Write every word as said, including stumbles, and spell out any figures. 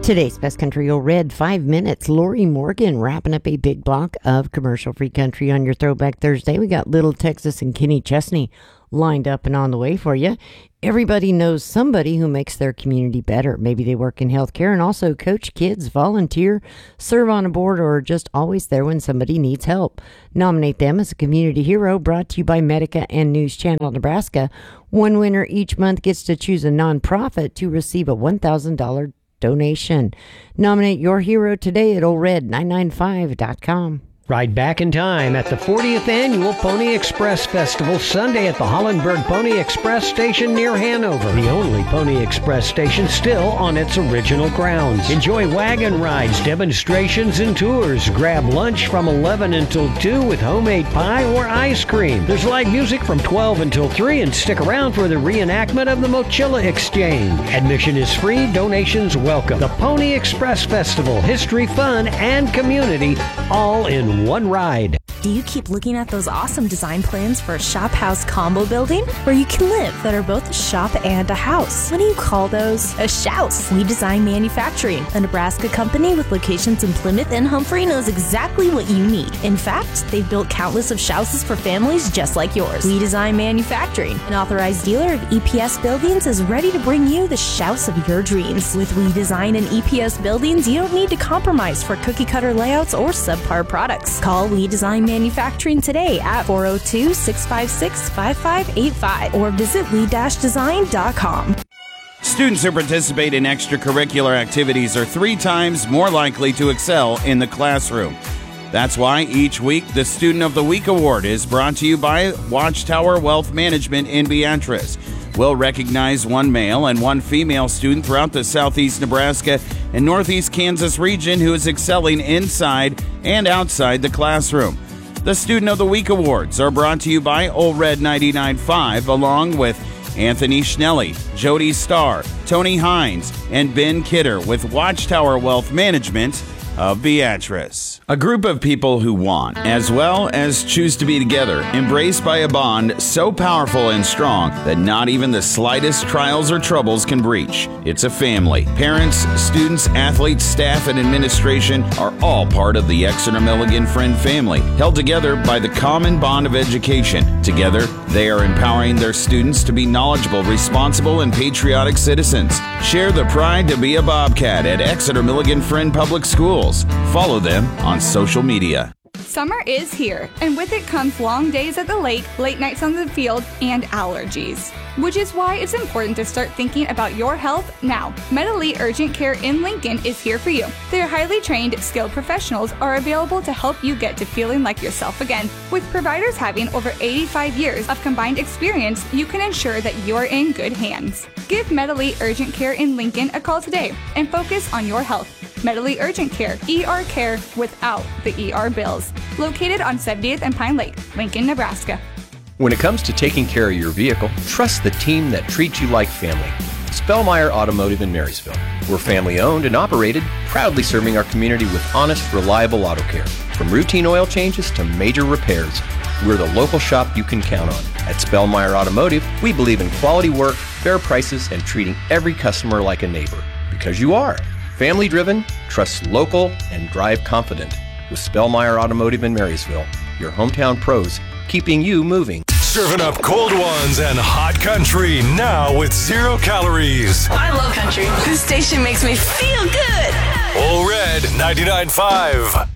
Today's Best Country Old Red, five minutes. Lori Morgan wrapping up a big block of commercial-free country on your Throwback Thursday. We got Little Texas and Kenny Chesney lined up and on the way for you. Everybody knows somebody who makes their community better. Maybe they work in healthcare and also coach kids, volunteer, serve on a board, or are just always there when somebody needs help. Nominate them as a community hero, brought to you by Medica and News Channel Nebraska. One winner each month gets to choose a nonprofit to receive a one thousand dollars donation. Nominate your hero today at old red nine nine five dot com. Ride back in time at the fortieth Annual Pony Express Festival, Sunday at the Hollenberg Pony Express Station near Hanover. The only Pony Express station still on its original grounds. Enjoy wagon rides, demonstrations, and tours. Grab lunch from eleven until two with homemade pie or ice cream. There's live music from twelve until three, and stick around for the reenactment of the Mochilla Exchange. Admission is free, donations welcome. The Pony Express Festival, history, fun, and community, all in one ride. Do you keep looking at those awesome design plans for a shop house combo building where you can live that are both a shop and a house? What do you call those? A shouse. We Design Manufacturing, a Nebraska company with locations in Plymouth and Humphrey, knows exactly what you need. In fact, they've built countless of shouses for families just like yours. We Design Manufacturing, an authorized dealer of E P S buildings, is ready to bring you the shouse of your dreams. With We Design and E P S buildings, you don't need to compromise for cookie cutter layouts or subpar products. Call We Design Manufacturing today at four oh two, six five six, five five eight five or visit we dash design dot com. Students who participate in extracurricular activities are three times more likely to excel in the classroom. That's why each week the Student of the Week Award is brought to you by Watchtower Wealth Management in Beatrice. We'll recognize one male and one female student throughout the southeast Nebraska and northeast Kansas region who is excelling inside and outside the classroom. The Student of the Week Awards are brought to you by Old Red ninety-nine point five, along with Anthony Schnelly, Jody Starr, Tony Hines, and Ben Kidder with Watchtower Wealth Management of Beatrice. A group of people who want, as well as choose to be together, embraced by a bond so powerful and strong that not even the slightest trials or troubles can breach. It's a family. Parents, students, athletes, staff, and administration are all part of the Exeter Milligan Friend family, held together by the common bond of education. Together, they are empowering their students to be knowledgeable, responsible, and patriotic citizens. Share the pride to be a Bobcat at Exeter Milligan Friend Public Schools. Follow them on social media. Summer is here, and with it comes long days at the lake, late nights on the field, and allergies. Which is why it's important to start thinking about your health now. MediLite Urgent Care in Lincoln is here for you. Their highly trained, skilled professionals are available to help you get to feeling like yourself again. With providers having over eighty-five years of combined experience, you can ensure that you're in good hands. Give MediLite Urgent Care in Lincoln a call today and focus on your health. MediLite Urgent Care, E R care without the E R bills. Located on seventieth and Pine Lake, Lincoln, Nebraska. When it comes to taking care of your vehicle, trust the team that treats you like family. Spellmeyer Automotive in Marysville. We're family owned and operated, proudly serving our community with honest, reliable auto care. From routine oil changes to major repairs, we're the local shop you can count on. At Spellmeyer Automotive, we believe in quality work, fair prices, and treating every customer like a neighbor. Because you are. Family driven, trust local, and drive confident. With Spellmeyer Automotive in Marysville, your hometown pros, keeping you moving. Serving up cold ones and hot country now with zero calories. I love country. This station makes me feel good. Old Red ninety-nine point five.